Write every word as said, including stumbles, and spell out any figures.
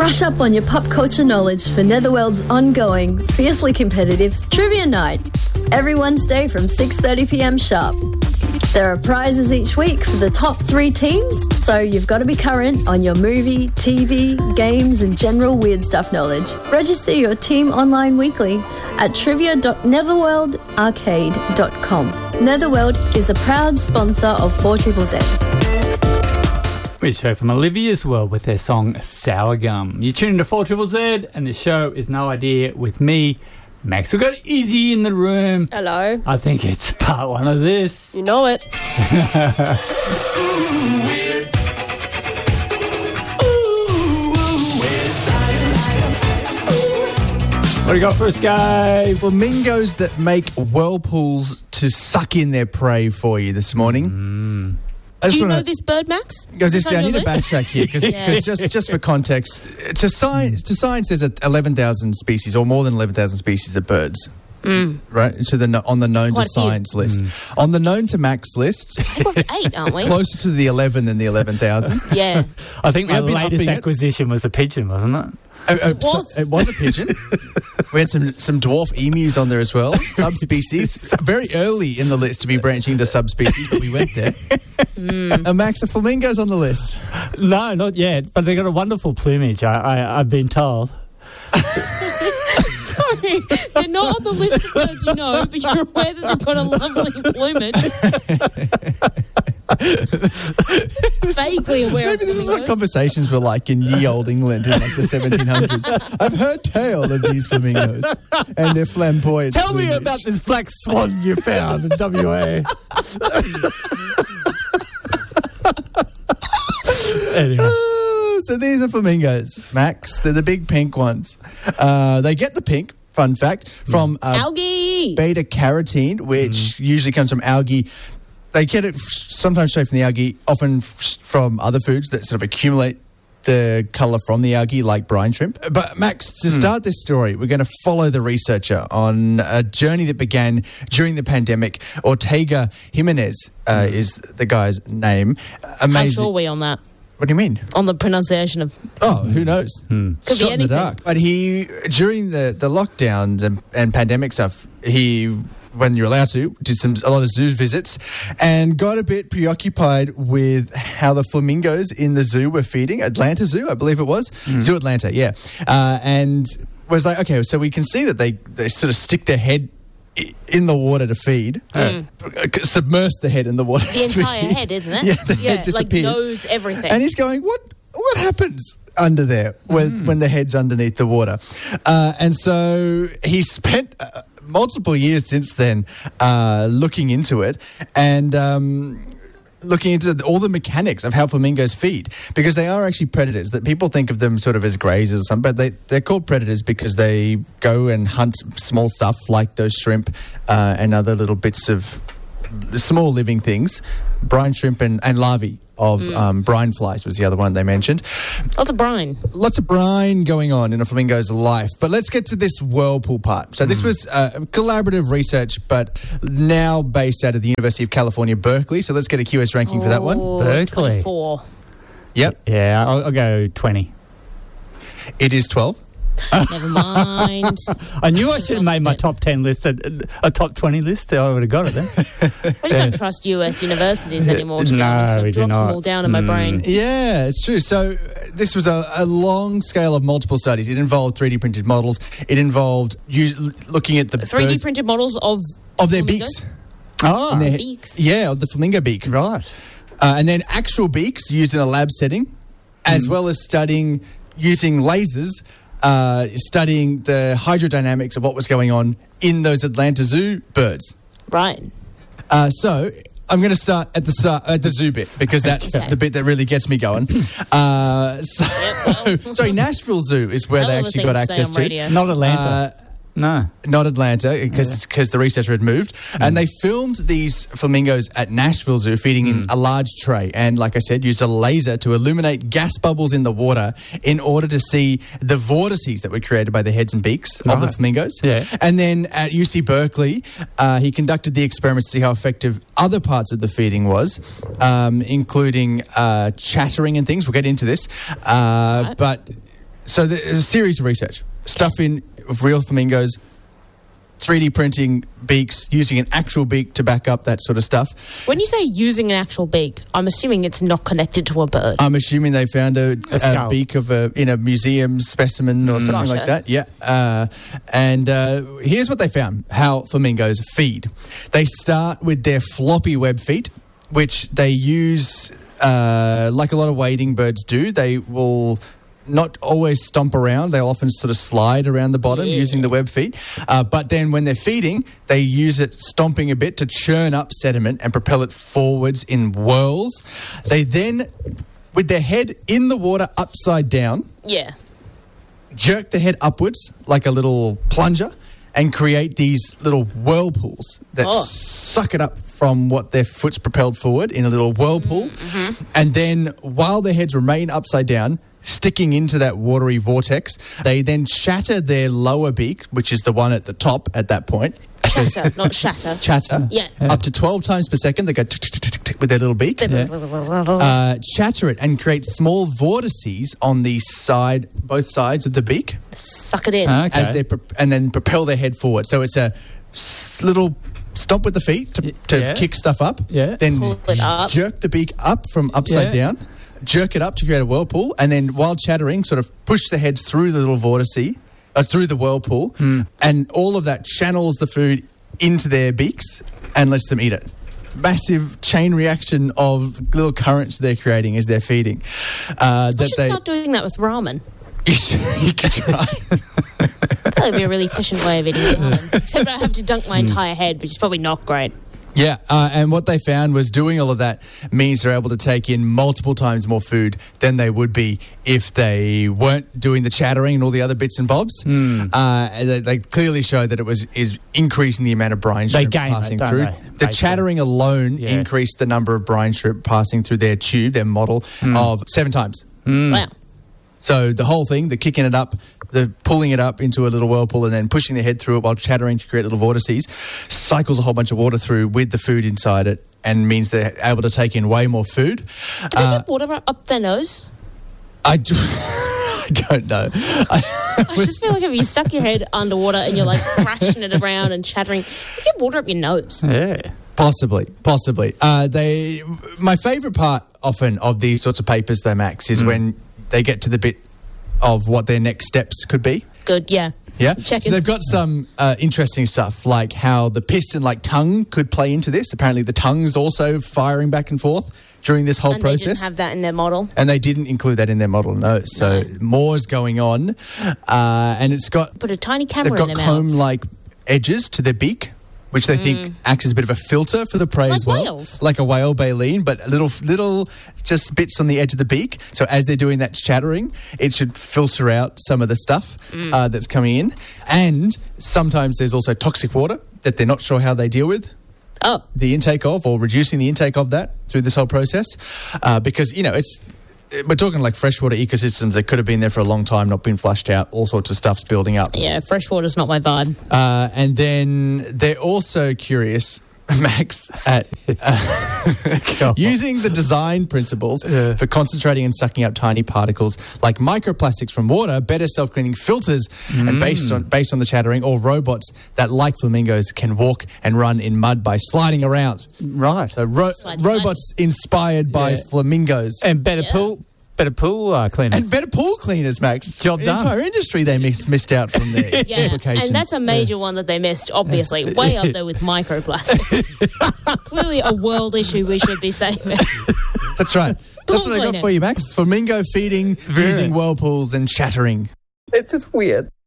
Brush up on your pop culture knowledge for Netherworld's ongoing, fiercely competitive Trivia Night, every Wednesday from six thirty p m sharp. There are prizes each week for the top three teams, so you've got to be current on your movie, T V, games and general weird stuff knowledge. Register your team online weekly at trivia dot netherworld arcade dot com. Netherworld is a proud sponsor of four Z Z. We just heard from Olivia as well with their song Sour Gum. You're tuning to four Z Z and the show is No Idea with me, Max. We've got Izzy in the room. Hello. I think it's part one of this. You know it. What do you got for us, Gabe? Flamingos that make whirlpools to suck in their prey for you this morning. Mm. Do I just you wanna, know this bird, Max? Go Is this, this on I need your to list? backtrack here because Yeah. just just for context, to science, to science, there's eleven thousand species or more than eleven thousand species of birds. Mm. Right, so the on the known Quite to a few. science list, on the known to max list, I think we're up to eight, aren't we? closer to the eleven than the eleven thousand. Yeah. I think We my have been latest upping it. acquisition was a pigeon, wasn't it? Uh, uh, It was. so- it was a pigeon. We had some, some dwarf emus on there as well, subspecies. Very early in the list to be branching to subspecies, but we went there. Mm. And Max, the flamingos on the list. No, not yet, but they've got a wonderful plumage, I, I, I've been told. Sorry, they're not on the list of birds you know, but you're aware that they've got a lovely plumage. Vaguely aware Maybe of this is what flamingos. conversations were like in ye old England in like the seventeen hundreds. I've heard tale of these flamingos and their flamboyant Tell me plumage. about this black swan you found in W A. Anyway. Oh, so these are flamingos, Max. They're the big pink ones. Uh, they get the pink, fun fact, from uh, Algae. beta carotene, which usually comes from algae. They get it f- sometimes straight from the algae, often f- from other foods that sort of accumulate the colour from the algae, like brine shrimp. But Max, to start this story, we're going to follow the researcher on a journey that began during the pandemic. Ortega Jimenez uh, is the guy's name. How Amazing. sure are we on that? What do you mean? On the pronunciation of... Oh, who knows? Could Shot be in the anything. dark. But he, during the, the lockdowns and, and pandemic stuff, he, when you're allowed to, did some a lot of zoo visits and got a bit preoccupied with how the flamingos in the zoo were feeding. Atlanta Zoo, I believe it was. Zoo Atlanta, yeah. Uh, and was like, okay, so we can see that they, they sort of stick their head i- in the water to feed, uh, submerge the head in the water. The entire head, isn't it? Yeah, the head disappears. Like nose, everything. And he's going, what What happens under there when, when the head's underneath the water? Uh, and so he spent uh, multiple years since then uh, looking into it and um, looking into all the mechanics of how flamingos feed, because they are actually predators. That people think of them sort of as grazers or something, but they, they're called predators because they go and hunt small stuff like those shrimp uh, and other little bits of small living things, brine shrimp and, and larvae of um, brine flies was the other one they mentioned. Lots of brine. Lots of brine going on in a flamingo's life. But let's get to this whirlpool part. So this was uh, collaborative research, but now based out of the University of California, Berkeley. So let's get a Q S ranking for that one. Oh, Berkeley. twenty-four. Yep, Yeah, I'll, I'll go twenty. it is twelve. Never mind. I knew I should have made my top ten list, a, a top twenty list. I would have got it then. I just don't trust U S universities anymore, to be No, honest. we It do drops them not. all down in my Mm. brain. Yeah, it's true. So uh, this was a, a long scale of multiple studies. It involved three D printed models. It involved you looking at the three D birds- printed models of... of their flamingos? beaks. Oh, And their- beaks. Yeah, of the flamingo beak. right. Uh, and then actual beaks used in a lab setting, as well as studying using lasers, uh, studying the hydrodynamics of what was going on in those Atlanta Zoo birds. Right. Uh, so I'm going to start at the start at the zoo bit because that's Okay. the bit that really gets me going. Uh, so, well. sorry, Nashville Zoo is where Hell they of a actually thing got to say access on to. radio. Not Atlanta. Uh, no. Not Atlanta, because because the researcher had moved. And they filmed these flamingos at Nashville Zoo feeding in a large tray. And like I said, used a laser to illuminate gas bubbles in the water in order to see the vortices that were created by the heads and beaks of the Right. flamingos. Yeah. And then at U C Berkeley, uh, he conducted the experiment to see how effective other parts of the feeding was, um, including uh, chattering and things. We'll get into this. Uh, But... so there's a series of research. Stuff in of real flamingos, three D printing beaks, using an actual beak to back up that sort of stuff. When you say using an actual beak, I'm assuming it's not connected to a bird. I'm assuming they found a, A a, skull. beak of a in a museum specimen or something Gotcha. like that. Yeah. Uh, and uh, here's what they found: how flamingos feed. They start with their floppy web feet, which they use uh, like a lot of wading birds do. They will not always stomp around. They'll often sort of slide around the bottom Yeah. using the web feet. Uh, but then when they're feeding, they use it stomping a bit to churn up sediment and propel it forwards in whirls. They then, with their head in the water upside down, Yeah. jerk the head upwards like a little plunger and create these little whirlpools that Oh. suck it up from what their foot's propelled forward in a little whirlpool. And then while their heads remain upside down, sticking into that watery vortex, they then shatter their lower beak, which is the one at the top at that point. Chatter, not shatter. Chatter. Yeah. Up to twelve times per second, they go tick, tick, tick, tick, tick with their little beak. Uh, chatter it and create small vortices on the side, both sides of the beak, Suck it in. Okay. as they pro- and then propel their head forward. So it's a s- little stomp with the feet to, to Yeah. kick stuff up. Yeah. Then Pull it up. jerk the beak up from upside Yeah. down. Jerk it up to create a whirlpool, and then while chattering, sort of push the head through the little vortice, uh, through the whirlpool, and all of that channels the food into their beaks and lets them eat it. Massive chain reaction of little currents they're creating as they're feeding. Uh, We that should they start doing that with ramen. you, should, you could try. That would be a really efficient way of eating ramen. Except I have to dunk my entire head, which is probably not great. Yeah, uh, and what they found was doing all of that means they're able to take in multiple times more food than they would be if they weren't doing the chattering and all the other bits and bobs. Mm. Uh, and they, they clearly showed that it was is increasing the amount of brine They shrimp gain it, passing don't through. they? The Basically. chattering alone Yeah. increased the number of brine shrimp passing through their tube, their model, of seven times. Wow. So the whole thing, the kicking it up, the pulling it up into a little whirlpool and then pushing their head through it while chattering to create little vortices, cycles a whole bunch of water through with the food inside it and means they're able to take in way more food. Do they get water up their nose? I, do, I don't know. I, I just feel like if you stuck your head underwater and you're like thrashing it around and chattering, you get water up your nose. Yeah. Possibly, possibly. Uh, they. My favourite part often of these sorts of papers, though, Max, is when they get to the bit of what their next steps could be. Good, yeah. Yeah, Checking. so they've got some uh, interesting stuff, like how the piston, like tongue, could play into this. Apparently, the tongue's also firing back and forth during this whole And they process. didn't have that in their model. and they didn't include that in their model, no. So more's going on, uh, and it's got Put a tiny they've camera in got their mouths. comb-like edges to their beak, which they think acts as a bit of a filter for the prey Like as well, whales. like a whale baleen, but little little just bits on the edge of the beak. So as they're doing that chattering, it should filter out some of the stuff uh, that's coming in. And sometimes there's also toxic water that they're not sure how they deal with. Oh, The intake of, or reducing the intake of that through this whole process, uh, because you know it's we're talking like freshwater ecosystems that could have been there for a long time, not been flushed out. All sorts of stuff's building up, yeah, freshwater's not my vibe. uh, and then they're also curious, Max, at uh, using the design principles Yeah. for concentrating and sucking up tiny particles like microplastics from water, better self-cleaning filters, and based on based on the chattering, or robots that, like flamingos, can walk and run in mud by sliding around. Right. So ro- Slide, slide. robots inspired by Yeah. flamingos. And better Yeah. pool, better pool uh, cleaners. And better pool cleaners, Max. Job the done. entire industry they missed, missed out from their Yeah, applications. and that's a major one that they missed, obviously. Way up there with microplastics. Clearly a world issue we should be saving. That's right. That's Pool what I got cleaner. for you, Max. Flamingo feeding Very using good. whirlpools and chattering. It's just weird.